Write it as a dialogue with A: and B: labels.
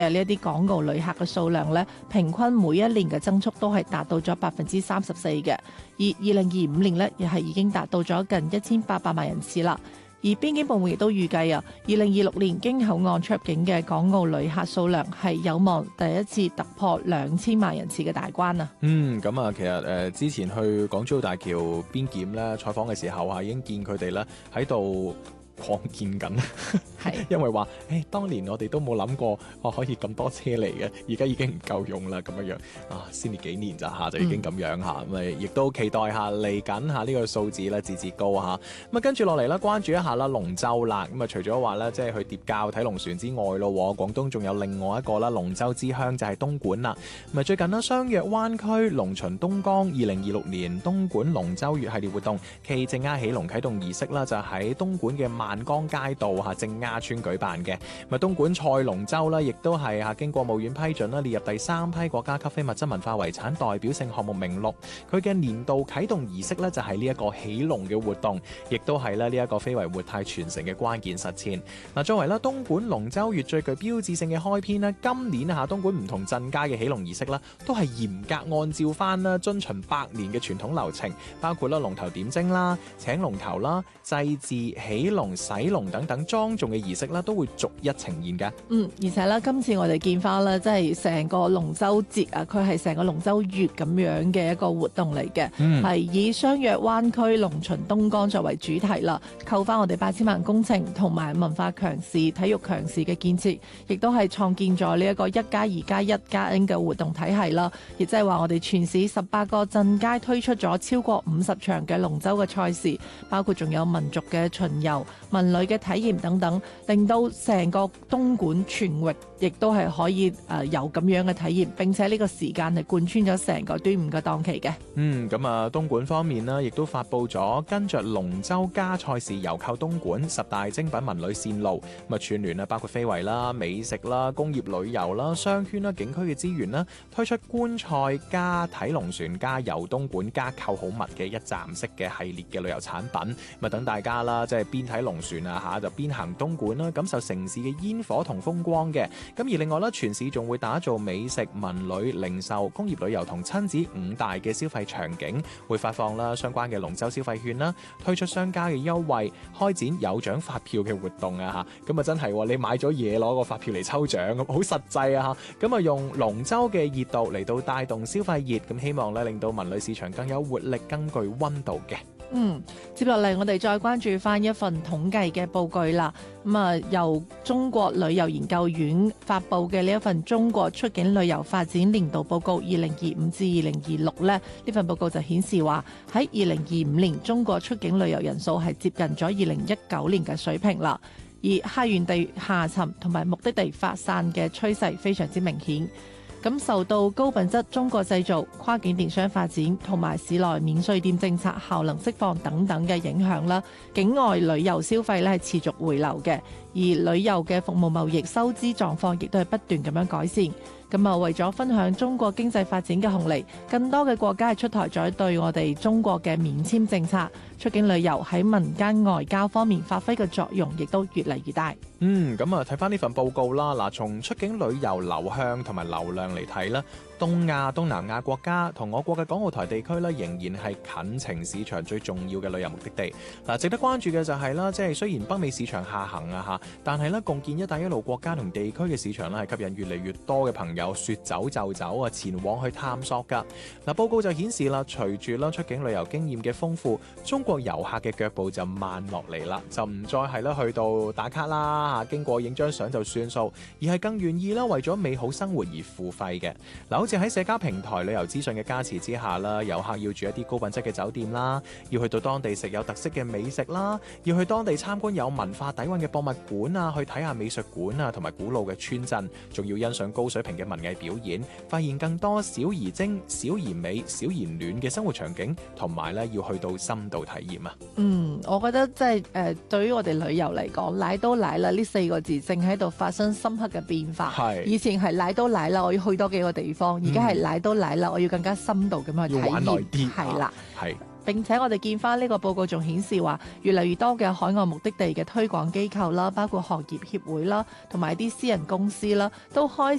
A: 呢一啲港澳旅客嘅數量咧，平均每一年嘅增速都係達到咗34%嘅，而2025年咧亦係已經達到咗近1800萬人次啦。而邊境部門亦都預計啊，2026年經口岸出入境嘅港澳旅客數量係有望第一次突破2000萬人次嘅大關啊！
B: 咁啊，其實之前去港珠澳大橋邊檢咧採訪嘅時候已經見佢哋咧喺度擴建緊，因為話當年我哋都冇諗過可以咁多車嚟嘅，而家已經唔夠用啦咁樣先至幾年咋就已經咁樣咁亦都期待下嚟緊呢個數字咧節節高咁跟住落嚟啦，關注一下啦龍舟啦，咁除咗話咧即係去疊滘睇龍船之外咯，廣東仲有另外一個啦龍舟之鄉就係東莞啦。咁最近啦雙約灣區龍巡東江2026年東莞龍舟月系列活動暨正鴉起龍啟動儀式啦，就喺東莞嘅萬江街道正鴉村舉辦嘅。東莞賽龍舟啦，亦都係經國務院批准啦，列入第3批國家級非物質文化遺產代表性項目名錄。佢嘅年度啟動儀式咧就係呢一個起龍嘅活動，亦都係咧呢一個非遺活態傳承嘅關鍵實踐。作為啦東莞龍舟月最具標誌性嘅開篇咧，今年東莞唔同鎮街嘅起龍儀式啦，都係嚴格按照翻啦遵循百年嘅傳統流程，包括啦龍頭點睛啦、請龍頭啦、祭祀、起龍、洗龍等等莊重嘅儀式啦，都會逐一呈現嘅。
A: 而且咧，今次我哋見翻咧，即係成個龍舟節啊，佢係成個龍舟月咁樣嘅一個活動嚟嘅，係以雙約灣區龍巡東江作為主題啦。扣翻我哋8000萬工程同埋文化強市、體育強市嘅建設，亦都係創建咗呢一個1+2+1+N 嘅活動體系啦。亦即係話我哋全市18個鎮街推出咗超過50場嘅龍舟嘅賽事，包括仲有民族嘅巡遊、文旅嘅體驗等等，令到成個東莞全域亦都係可以有咁樣嘅體驗，並且呢個時間係貫穿咗成個端午嘅檔期嘅。
B: 咁東莞方面呢，亦都發布咗跟着龍舟加賽事遊購東莞10大精品文旅線路，串聯包括非遺啦、美食啦、工業旅遊啦、商圈啦、景區嘅資源啦，推出觀賽加睇龍船加遊東莞加購好物嘅一站式嘅系列嘅旅遊產品，等大家啦，即係邊睇龍船就邊行東莞啦，感受城市嘅煙火同風光嘅。咁而另外全市仲會打造美食、文旅、零售、工業旅遊同親子5大嘅消費場景，會發放相關嘅龍舟消費券啦，推出商家嘅優惠，開展有獎發票嘅活動咁真係你買咗嘢攞個發票嚟抽獎咁，好實際咁用龍舟嘅熱度嚟到帶動消費熱，咁希望令到文旅市場更有活力、更具溫度嘅。
A: 接落嚟我哋再關注翻一份統計嘅報告啦。由中國旅遊研究院發布嘅呢一份中國出境旅遊發展年度報告2025至2026呢份報告就顯示話喺2025年中國出境旅遊人數係接近咗2019年嘅水平啦，而客源地下沉同埋目的地發散嘅趨勢非常之明顯。咁受到高品質中國製造、跨境電商發展同埋市內免稅店政策效能釋放等等嘅影響啦，境外旅遊消費咧係持續回流嘅，而旅遊嘅服務貿易收支狀況亦都係不斷咁樣改善。咁為咗分享中國經濟發展嘅紅利，更多嘅國家係出台咗對我哋中國嘅免簽政策，出境旅遊喺民間外交方面發揮嘅作用亦都越嚟越大。
B: 睇翻呢份報告啦，從出境旅遊流向同埋流量嚟睇啦，東亞、東南亞國家同我國嘅港澳台地區仍然係近程市場最重要嘅旅遊目的地。值得關注嘅就係啦，即係雖然北美市場下行但係共建一帶一路國家同地區嘅市場係吸引越嚟越多嘅朋友說走就走前往去探索㗎。報告就顯示啦，隨住出境旅遊經驗嘅豐富，中國遊客嘅腳步就慢落嚟啦，就唔再係去到打卡啦，經過影張相就算數，而係更願意為咗美好生活而付費嘅。好似喺社交平台旅遊資訊嘅加持之下啦，遊客要住一啲高品質嘅酒店啦，要去到當地食有特色嘅美食啦，要去當地參觀有文化底蘊嘅博物館去睇下美術館同埋古老嘅村鎮，仲要欣賞高水平嘅文藝表演，發現更多小而精、小而美、小而暖嘅生活場景，同埋要去到深度體驗啊！
A: 我覺得即係對於我哋旅遊嚟講，奶都奶啦呢4個字正喺度發生深刻嘅變化。以前係奶都奶啦，我要去多幾個地方，而家係奶都奶啦，我要更加深度咁去體驗。
B: 要玩耐啲，
A: 係啦。 並且我哋見翻呢個報告仲顯示話，越嚟越多嘅海外目的地嘅推廣機構啦，包括行業協會啦，同埋啲私人公司啦，都開